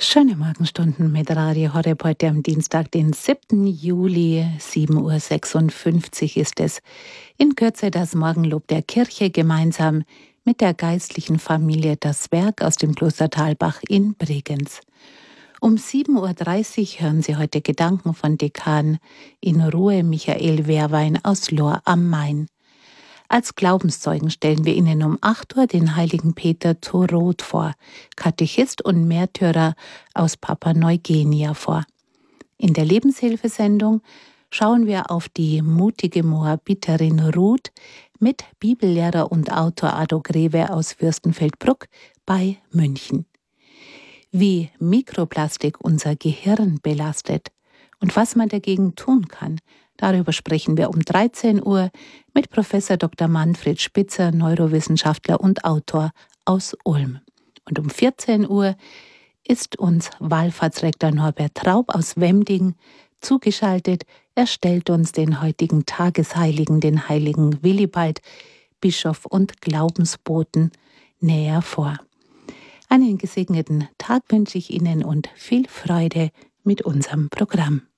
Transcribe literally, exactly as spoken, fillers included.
Schöne Morgenstunden mit Radio Horeb heute am Dienstag, den siebten Juli, sieben Uhr sechsundfünfzig ist es. In Kürze das Morgenlob der Kirche gemeinsam mit der geistlichen Familie Das Werk aus dem Kloster Thalbach in Bregenz. Um sieben Uhr dreißig hören Sie heute Gedanken von Dekan in Ruhe Michael Wehrwein aus Lohr am Main. Als Glaubenszeugen stellen wir Ihnen um acht Uhr den heiligen Peter Thoroth vor, Katechist und Märtyrer aus Papua-Neuguinea vor. In der Lebenshilfesendung schauen wir auf die mutige Moabiterin Ruth mit Bibellehrer und Autor Ado Greve aus Fürstenfeldbruck bei München. Wie Mikroplastik unser Gehirn belastet und was man dagegen tun kann, darüber sprechen wir um dreizehn Uhr mit Professor Doktor Manfred Spitzer, Neurowissenschaftler und Autor aus Ulm. Und um vierzehn Uhr ist uns Wallfahrtsrektor Norbert Traub aus Wemding zugeschaltet. Er stellt uns den heutigen Tagesheiligen, den heiligen Willibald, Bischof und Glaubensboten, näher vor. Einen gesegneten Tag wünsche ich Ihnen und viel Freude mit unserem Programm.